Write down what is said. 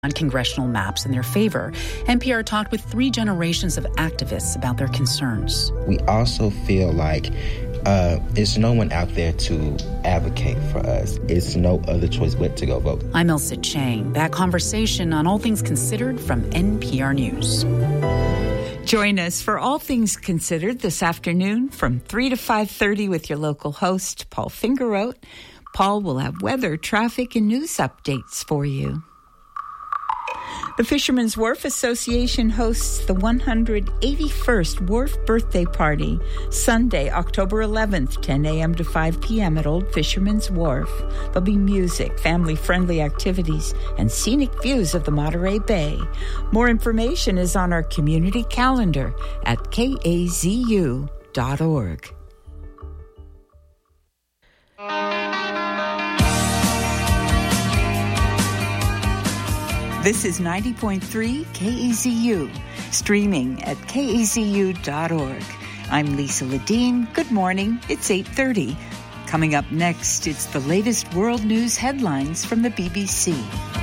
on congressional maps in their favor. NPR talked with 3 generations of activists about their concerns. We also feel like there's no one out there to advocate for us. It's no other choice but to go vote. I'm Elsa Chang. That conversation on All Things Considered from NPR News. Join us for All Things Considered this afternoon from 3 to 5:30 with your local host, Paul Fingeroth. Paul will have weather, traffic, and news updates for you. The Fishermen's Wharf Association hosts the 181st Wharf Birthday Party, Sunday, October 11th, 10 a.m. to 5 p.m. at Old Fisherman's Wharf. There'll be music, family-friendly activities, and scenic views of the Monterey Bay. More information is on our community calendar at kazu.org. This is 90.3 KAZU, streaming at kazu.org. I'm Lisa Ledeen. Good morning. It's 8:30. Coming up next, it's the latest world news headlines from the BBC.